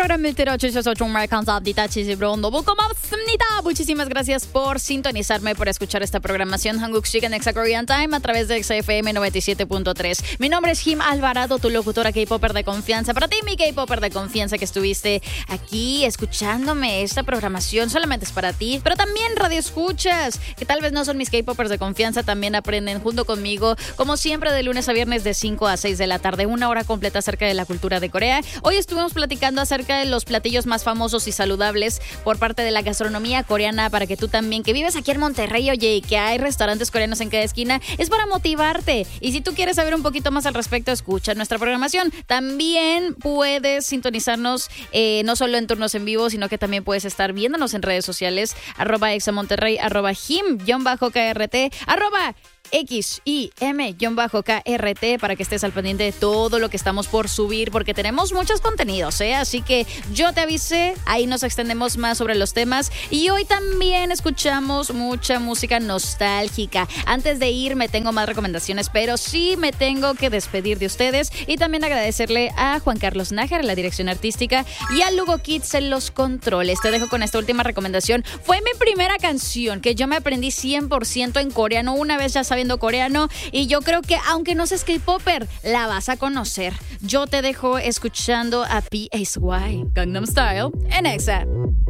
프로그램을 들어주셔서 정말 감사합니다. 지지로 너무 고맙습니다. Muchísimas gracias por sintonizarme, por escuchar esta programación Hanguk Chic en Exa Korean Time a través de Exa FM 97.3. Mi nombre es Jim Alvarado, tu locutora K-Popper de confianza. Para ti, mi K-Popper de confianza, que estuviste aquí escuchándome. Esta programación solamente es para ti, pero también radio escuchas, que tal vez no son mis K-Poppers de confianza, también aprenden junto conmigo, como siempre, de lunes a viernes de 5 a 6 de la tarde, una hora completa acerca de la cultura de Corea. Hoy estuvimos platicando acerca de los platillos más famosos y saludables por parte de la gastronomía coreana, para que tú también, que vives aquí en Monterrey, oye, y que hay restaurantes coreanos en cada esquina, es para motivarte. Y si tú quieres saber un poquito más al respecto, escucha nuestra programación. También puedes sintonizarnos no solo en turnos en vivo, sino que también puedes estar viéndonos en redes sociales, @examonterrey, @him_krt, XIM_KRT, para que estés al pendiente de todo lo que estamos por subir, porque tenemos muchos contenidos, así que yo te avisé, ahí nos extendemos más sobre los temas. Y hoy también escuchamos mucha música nostálgica. Antes de irme tengo más recomendaciones, pero sí me tengo que despedir de ustedes y también agradecerle a Juan Carlos Nájar en la dirección artística y a Lugo Kids en los controles. Te dejo con esta última recomendación. Fue mi primera canción que yo me aprendí 100% en coreano, una vez ya sabiendo coreano, y yo creo que aunque no seas K-Popper, la vas a conocer. Yo te dejo escuchando a PSY, Gangnam Style, en Exa.